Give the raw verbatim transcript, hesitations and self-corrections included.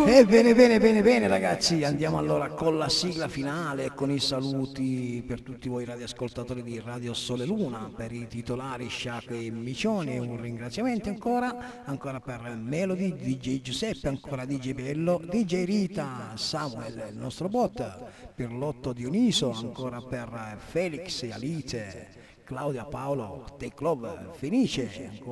E bene, bene, bene, bene ragazzi, andiamo allora con la sigla finale, con i saluti per tutti voi radioascoltatori di Radio Sole Luna, per i titolari Sciacque e Micioni, un ringraziamento ancora, ancora per Melody, D J Giuseppe, ancora D J Bello, D J Rita, Samuel, il nostro bot, Pirlotto Dioniso, ancora per Felix e Alice, Claudia Paolo, Take Love, Fenice, ancora